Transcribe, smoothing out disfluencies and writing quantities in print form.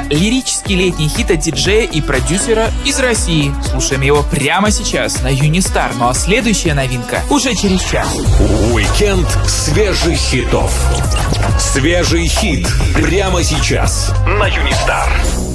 Это лирический летний хит от диджея и продюсера из России. Слушаем его прямо сейчас на Юнистар. Ну а следующая новинка уже через час. Уикенд свежих хитов. Свежий хит прямо сейчас на Юнистар.